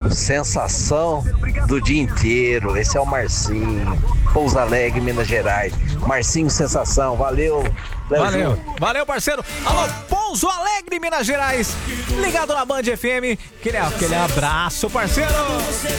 sensação do dia inteiro. Esse é o Marcinho, Pouso Alegre, Minas Gerais. Marcinho, sensação, valeu. Valeu, parceiro. Alô, Pouso Alegre, Minas Gerais. Ligado na Band FM. Aquele abraço, parceiro.